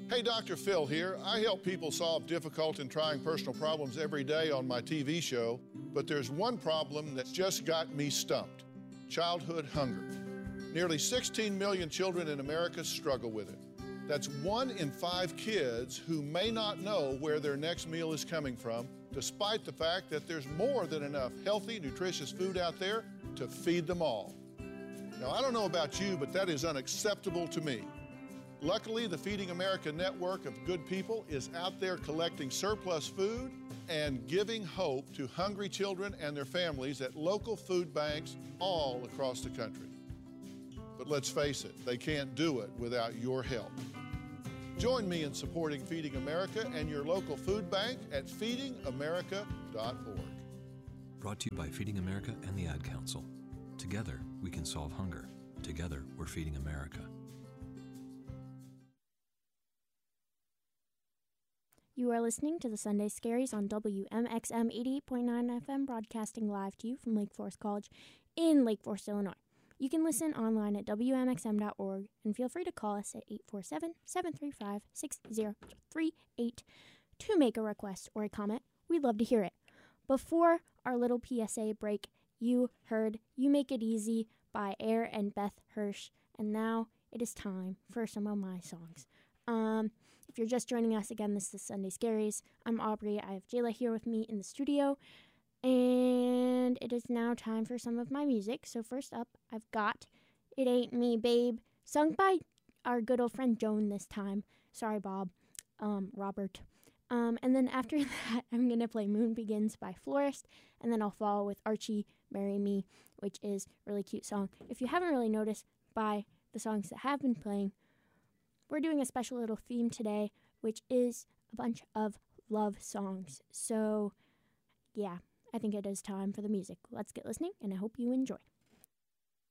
Hey, Dr. Phil here. I help people solve difficult and trying personal problems every day on my TV show, but there's one problem that's just got me stumped: childhood hunger. Nearly 16 million children in America struggle with it. That's 1 in 5 kids who may not know where their next meal is coming from, despite the fact that there's more than enough healthy, nutritious food out there to feed them all. Now, I don't know about you, but that is unacceptable to me. Luckily, the Feeding America network of good people is out there collecting surplus food and giving hope to hungry children and their families at local food banks all across the country. But let's face it, they can't do it without your help. Join me in supporting Feeding America and your local food bank at feedingamerica.org. Brought to you by Feeding America and the Ad Council. Together, we can solve hunger. Together, we're feeding America. You are listening to the Sunday Scaries on WMXM 88.9 FM, broadcasting live to you from Lake Forest College in Lake Forest, Illinois. You can listen online at WMXM.org and feel free to call us at 847-735-6038 to make a request or a comment. We'd love to hear it. Before our little PSA break, you heard You Make It Easy by Air and Beth Hirsch, and now it is time for some of my songs. If you're just joining us again, this is Sunday Scaries. I'm Aubrey. I have Jayla here with me in the studio, and it is now time for some of my music. So first up, I've got It Ain't Me, Babe, sung by our good old friend Joan this time. Sorry, Bob. Robert. And then after that, I'm going to play Moon Begins by Florist, and then I'll follow with Archie, Marry Me, which is a really cute song. If you haven't really noticed by the songs that have been playing, we're doing a special little theme today, which is a bunch of love songs. So, yeah, I think it is time for the music. Let's get listening, and I hope you enjoy.